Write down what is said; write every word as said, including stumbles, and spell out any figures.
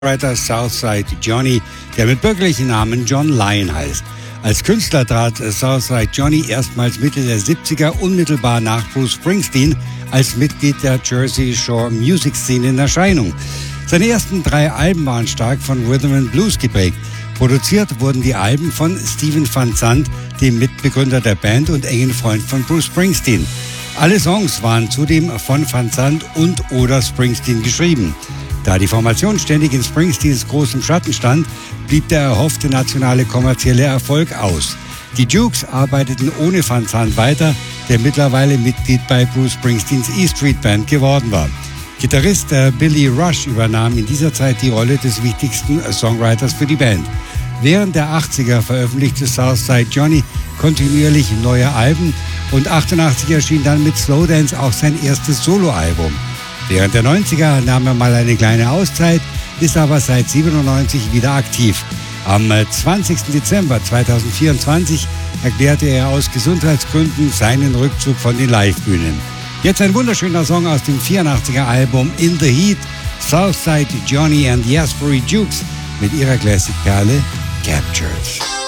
Songwriter Southside Johnny, der mit bürgerlichen Namen John Lyon heißt. Als Künstler trat Southside Johnny erstmals Mitte der siebziger unmittelbar nach Bruce Springsteen als Mitglied der Jersey Shore Music Scene in Erscheinung. Seine ersten drei Alben waren stark von Rhythm and Blues geprägt. Produziert wurden die Alben von Stephen Van Zandt, dem Mitbegründer der Band und engen Freund von Bruce Springsteen. Alle Songs waren zudem von Van Zandt und oder Springsteen geschrieben. Da die Formation ständig in Springsteens großem Schatten stand, blieb der erhoffte nationale kommerzielle Erfolg aus. Die Dukes arbeiteten ohne Van Zandt weiter, der mittlerweile Mitglied bei Bruce Springsteens E Street Band geworden war. Gitarrist äh, Billy Rush übernahm in dieser Zeit die Rolle des wichtigsten Songwriters für die Band. Während der achtziger veröffentlichte Southside Johnny kontinuierlich neue Alben und achtundachtzig erschien dann mit Slowdance auch sein erstes Soloalbum. Während der neunziger nahm er mal eine kleine Auszeit, ist aber seit siebenundneunzig wieder aktiv. Am zwanzigsten Dezember zweitausendvierundzwanzig erklärte er aus Gesundheitsgründen seinen Rückzug von den Livebühnen. Jetzt ein wunderschöner Song aus dem vierundachtziger Album In the Heat, Southside Johnny and the Asbury Jukes mit ihrer Classic-Perle Captured.